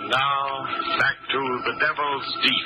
now, back to the Devil's Deep.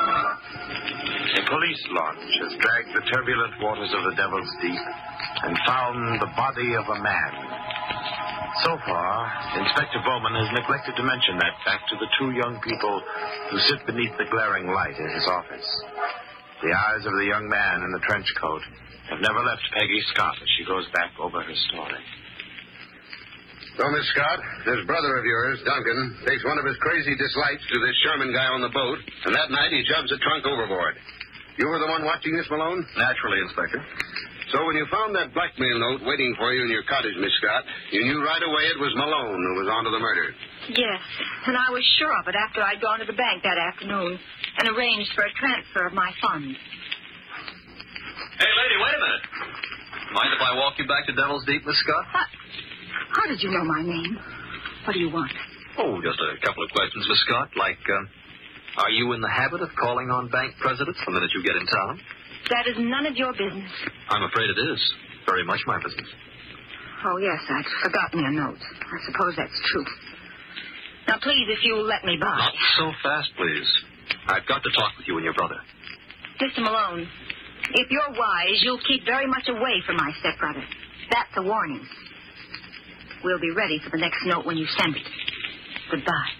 A police launch has dragged the turbulent waters of the Devil's Deep and found the body of a man. So far, Inspector Bowman has neglected to mention that fact to the two young people who sit beneath the glaring light in his office. The eyes of the young man in the trench coat have never left Peggy Scott as she goes back over her story. So, Miss Scott, this brother of yours, Duncan, takes one of his crazy dislikes to this Sherman guy on the boat, and that night he shoves the trunk overboard. You were the one watching this, Malone? Naturally, Inspector. So when you found that blackmail note waiting for you in your cottage, Miss Scott, you knew right away it was Malone who was onto the murder. Yes, and I was sure of it after I'd gone to the bank that afternoon and arranged for a transfer of my funds. Hey, lady, wait a minute. Mind if I walk you back to Devil's Deep, Miss Scott? How did you know my name? What do you want? Oh, just a couple of questions, Miss Scott. Like, are you in the habit of calling on bank presidents the minute you get in town? That is none of your business. I'm afraid it is. Very much my business. Oh, yes, I'd forgotten your note. I suppose that's true. Now, please, if you'll let me by. Not so fast, please. I've got to talk with you and your brother. Mr. Malone, if you're wise, you'll keep very much away from my stepbrother. That's a warning. We'll be ready for the next note when you send it. Goodbye.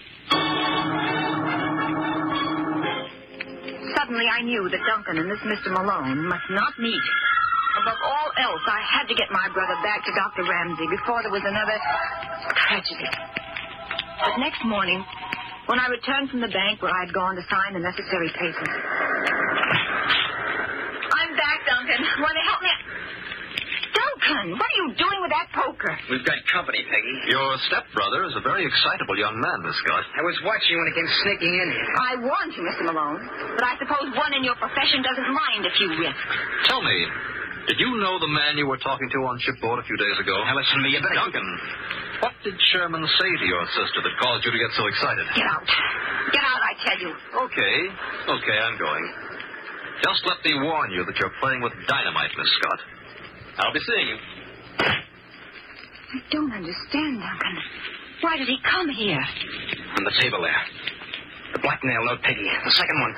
Suddenly I knew that Duncan and this Mr. Malone must not meet. Above all else, I had to get my brother back to Dr. Ramsey before there was another tragedy. But next morning, when I returned from the bank where I'd gone to sign the necessary papers... I'm back, Duncan. Want to help me? Duncan, what are you doing with that poker? We've got company, Peggy. Your stepbrother is a very excitable young man, Miss Scott. I was watching you when he came sneaking in here. I warned you, Mr. Malone, but I suppose one in your profession doesn't mind a few risks. Tell me, did you know the man you were talking to on shipboard a few days ago? Now, listen to me, you better... Duncan, what did Sherman say to your sister that caused you to get so excited? Get out. Get out, I tell you. Okay, I'm going. Just let me warn you that you're playing with dynamite, Miss Scott. I'll be seeing you. I don't understand, Duncan. Why did he come here? On the table there. The blackmail note, Peggy. The second one.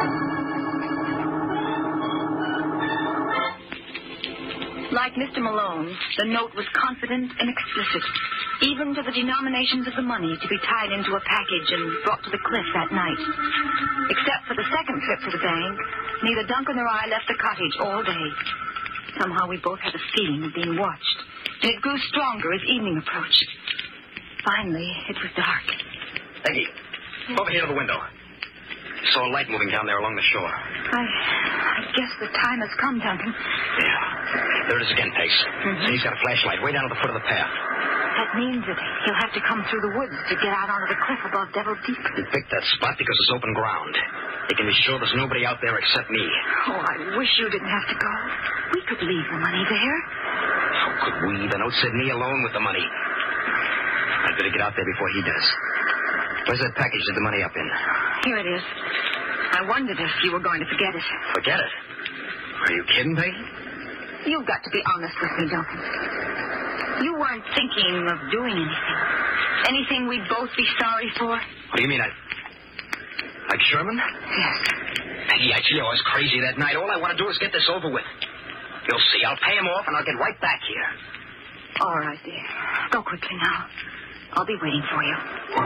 Like Mr. Malone, the note was confident and explicit, even to the denominations of the money to be tied into a package and brought to the cliff that night. Except for the second trip to the bank, neither Duncan nor I left the cottage all day. Somehow we both had a feeling of being watched, and it grew stronger as evening approached. Finally, it was dark. Peggy, over here to the window. Saw a light moving down there along the shore. I guess the time has come, Duncan. Yeah. There it is again, Pace. Mm-hmm. He's got a flashlight way down at the foot of the path. That means that he'll have to come through the woods to get out onto the cliff above Devil's Deep. He picked that spot because it's open ground. He can be sure there's nobody out there except me. Oh, I wish you didn't have to go. We could leave the money there. How could we? The note said me alone with the money. I'd better get out there before he does. Where's that package with the money up in? Here it is. I wondered if you were going to forget it. Forget it? Are you kidding, Peggy? You've got to be honest with me, Duncan. You weren't thinking of doing anything. Anything we'd both be sorry for? What do you mean, like Sherman? Yes. Peggy, I tell you, I was crazy that night. All I want to do is get this over with. You'll see. I'll pay him off, and I'll get right back here. All right, dear. Go quickly now. I'll be waiting for you.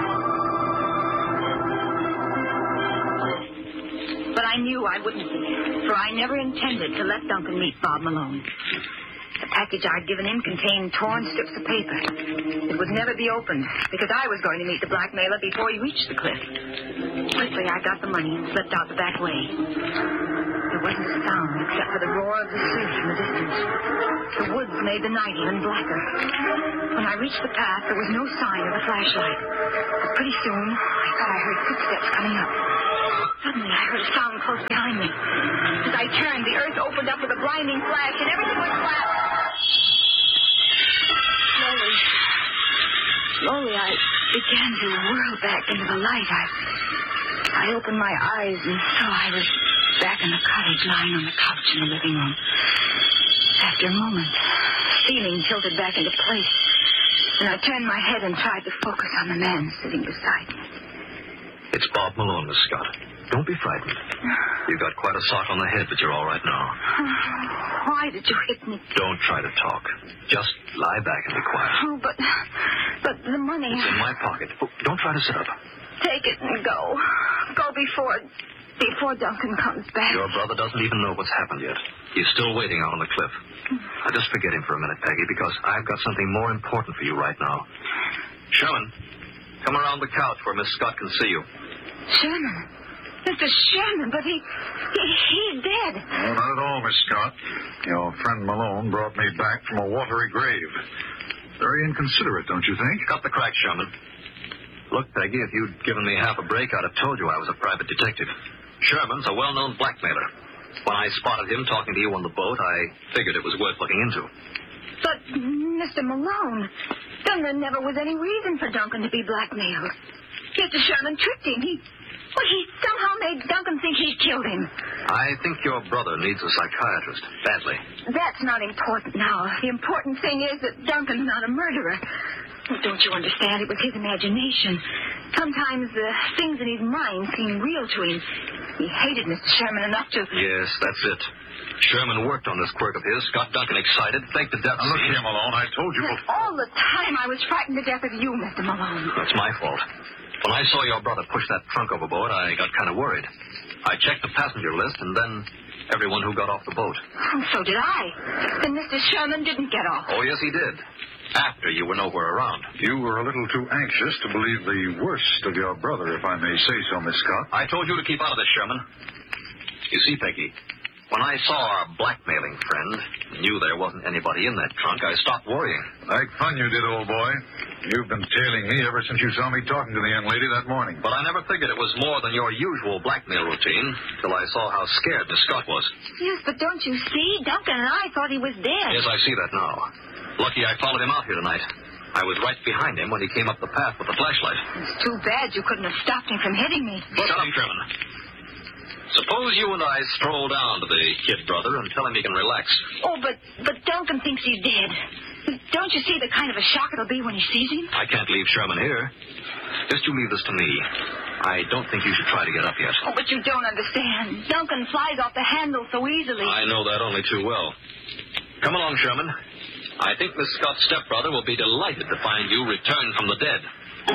But I knew I wouldn't be, for I never intended to let Duncan meet Bob Malone. The package I'd given him contained torn strips of paper. It would never be opened, because I was going to meet the blackmailer before he reached the cliff. Quickly, I got the money and slipped out the back way. There wasn't a sound except for the roar of the sea in the distance. The woods made the night even blacker. When I reached the path, there was no sign of a flashlight. But pretty soon, I thought I heard footsteps coming up. Suddenly, I heard a sound close behind me. As I turned, the earth opened up with a blinding flash, and everything went flat. Slowly, I began to whirl back into the light. I opened my eyes and saw I was back in the cottage, lying on the couch in the living room. After a moment, the ceiling tilted back into place, and I turned my head and tried to focus on the man sitting beside me. It's Bob Malone, Miss Scott. Don't be frightened. You got quite a sock on the head, but you're all right now. Why did you hit me? Don't try to talk. Just lie back and be quiet. Oh, but the money... It's in my pocket. Oh, don't try to sit up. Take it and go. Go before Duncan comes back. Your brother doesn't even know what's happened yet. He's still waiting out on the cliff. Now, just forget him for a minute, Peggy, because I've got something more important for you right now. Sherman, come around the couch where Miss Scott can see you. Sherman? Mr. Sherman, but he's dead. No, not at all, Miss Scott. Your friend Malone brought me back from a watery grave. Very inconsiderate, don't you think? Cut the crack, Sherman. Look, Peggy, if you'd given me half a break, I'd have told you I was a private detective. Sherman's a well-known blackmailer. When I spotted him talking to you on the boat, I figured it was worth looking into. But, Mr. Malone, then there never was any reason for Duncan to be blackmailed. Mr. Sherman tricked him. He somehow made Duncan think he'd killed him. I think your brother needs a psychiatrist, badly. That's not important now. The important thing is that Duncan's not a murderer. Oh, don't you understand? It was his imagination. Sometimes the things in his mind seem real to him. He hated Mr. Sherman enough to... Yes, that's it. Sherman worked on this quirk of his, got Duncan excited, faked the death. Now, look here, Malone. I told you before. All the time I was frightened to death of you, Mr. Malone. That's my fault. When I saw your brother push that trunk overboard, I got kind of worried. I checked the passenger list and then everyone who got off the boat. Oh, so did I. Then Mr. Sherman didn't get off. Oh, yes, he did. After you were nowhere around. You were a little too anxious to believe the worst of your brother, if I may say so, Miss Scott. I told you to keep out of this, Sherman. You see, Peggy, when I saw our blackmailing friend, knew there wasn't anybody in that trunk, I stopped worrying. Like fun you did, old boy. You've been tailing me ever since you saw me talking to the young lady that morning. But I never figured it was more than your usual blackmail routine till I saw how scared Miss Scott was. Yes, but don't you see? Duncan and I thought he was dead. Yes, I see that now. Lucky I followed him out here tonight. I was right behind him when he came up the path with the flashlight. It's too bad you couldn't have stopped him from hitting me. Shut up, Sherman. Suppose you and I stroll down to the kid brother and tell him he can relax. Oh, but Duncan thinks he's dead. Don't you see the kind of a shock it'll be when he sees him? I can't leave Sherman here. Just you leave this to me. I don't think you should try to get up yet. Oh, but you don't understand. Duncan flies off the handle so easily. I know that only too well. Come along, Sherman. I think Miss Scott's stepbrother will be delighted to find you returned from the dead.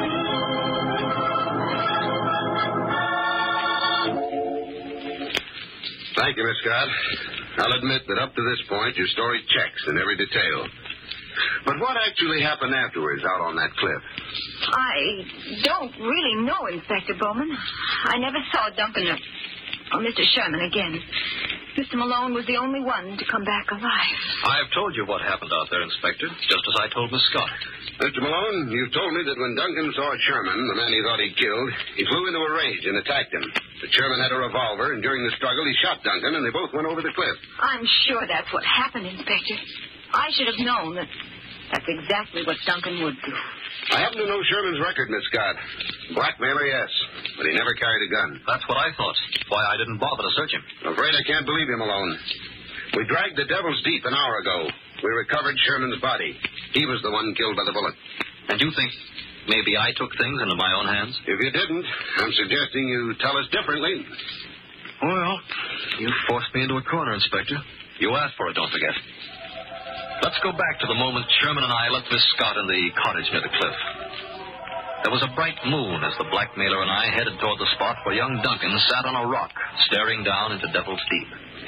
Thank you, Miss Scott. I'll admit that up to this point, your story checks in every detail. But what actually happened afterwards out on that cliff? I don't really know, Inspector Bowman. I never saw Duncan or Mr. Sherman again. Mr. Malone was the only one to come back alive. I've told you what happened out there, Inspector, just as I told Miss Scott. Mr. Malone, you've told me that when Duncan saw Sherman, the man he thought he killed, he flew into a rage and attacked him. But Sherman had a revolver, and during the struggle, he shot Duncan, and they both went over the cliff. I'm sure that's what happened, Inspector. I should have known that that's exactly what Duncan would do. I happen to know Sherman's record, Miss Scott. Blackmailer, yes, but he never carried a gun. That's what I thought. Why I didn't bother to search him. I'm afraid I can't believe him alone. We dragged the Devil's Deep an hour ago. We recovered Sherman's body. He was the one killed by the bullet. And you think maybe I took things into my own hands? If you didn't, I'm suggesting you tell us differently. Well, you forced me into a corner, Inspector. You asked for it, don't forget. Let's go back to the moment Sherman and I left Miss Scott in the cottage near the cliff. There was a bright moon as the blackmailer and I headed toward the spot where young Duncan sat on a rock, staring down into Devil's Deep.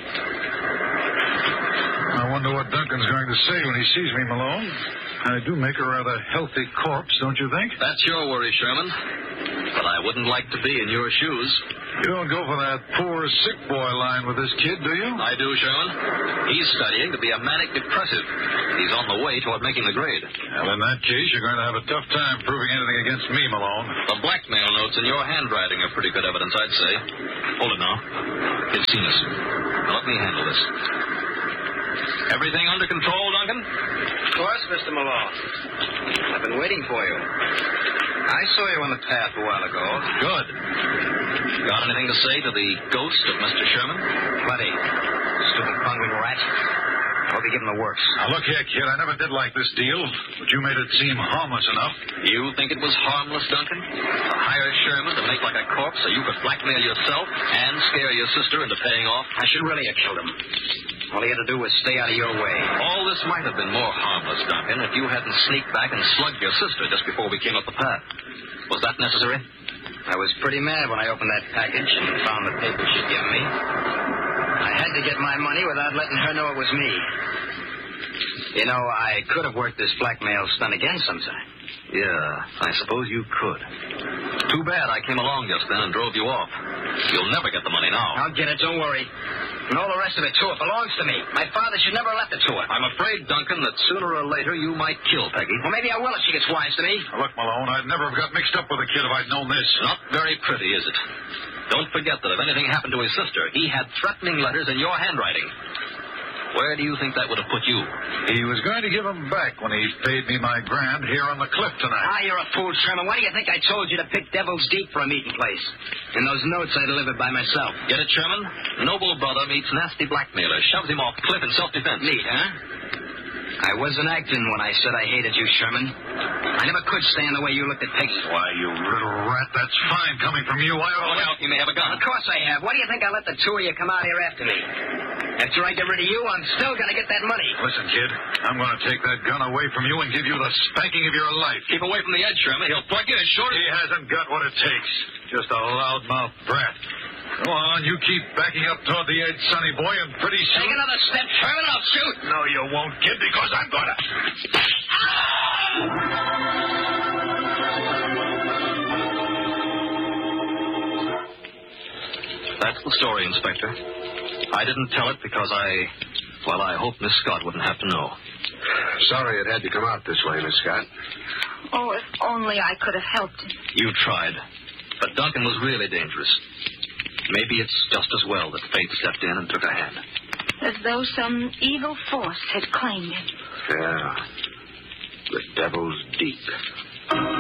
I wonder what Duncan's going to say when he sees me, Malone. I do make a rather healthy corpse, don't you think? That's your worry, Sherman. But I wouldn't like to be in your shoes. You don't go for that poor sick boy line with this kid, do you? I do, Sherman. He's studying to be a manic depressive. He's on the way toward making the grade. Well, in that case, you're going to have a tough time proving anything against me, Malone. The blackmail notes in your handwriting are pretty good evidence, I'd say. Hold it now. It's Zenas. Now, let me handle this. Everything under control, Duncan? Of course, Mr. Malone. I've been waiting for you. I saw you on the path a while ago. Good. Got anything to say to the ghost of Mr. Sherman? Plenty. Stupid bungling rat. I hope you give him the works. Now, look here, kid. I never did like this deal, but you made it seem harmless enough. You think it was harmless, Duncan? To hire Sherman to make like a corpse so you could blackmail yourself and scare your sister into paying off? I should really have killed him. All he had to do was stay out of your way. All this might have been more harmless, Duncan, if you hadn't sneaked back and slugged your sister just before we came up the path. Was that necessary? I was pretty mad when I opened that package and found the paper she'd given me. I had to get my money without letting her know it was me. You know, I could have worked this blackmail stunt again sometime. Yeah, I suppose you could. Too bad I came along just then and drove you off. You'll never get the money now. I'll get it, don't worry. And all the rest of it, too, it belongs to me. My father should never have left it to her. I'm afraid, Duncan, that sooner or later you might kill Peggy. Well, maybe I will if she gets wise to me. Now, look, Malone, I'd never have got mixed up with a kid if I'd known this. Not very pretty, is it? Don't forget that if anything happened to his sister, he had threatening letters in your handwriting. Where do you think that would have put you? He was going to give them back when he paid me my grand here on the cliff tonight. Ah, you're a fool, Sherman. Why do you think I told you to pick Devil's Deep for a meeting place? In those notes I delivered by myself. Get it, Sherman? Noble brother meets nasty blackmailer, shoves him off cliff in self-defense. Neat, huh? I wasn't acting when I said I hated you, Sherman. I never could stand the way you looked at Peggy. Why, you little rat, that's fine coming from you. Look out, you may have a gun. Of course I have. Why do you think I let the two of you come out here after me? After I get rid of you, I'm still going to get that money. Listen, kid, I'm going to take that gun away from you and give you the spanking of your life. Keep away from the edge, Sherman. He'll plug you as short as... He hasn't got what it takes. Just a loudmouth brat. Go on, you keep backing up toward the edge, sonny boy, and pretty soon... Take another step, Sherman, I'll shoot. No, you won't, kid, because I'm going to... That's the story, Inspector. I didn't tell it because I hoped Miss Scott wouldn't have to know. Sorry it had to come out this way, Miss Scott. Oh, if only I could have helped him. You tried. But Duncan was really dangerous. Maybe it's just as well that fate stepped in and took a hand. As though some evil force had claimed him. Yeah. The Devil's Deep.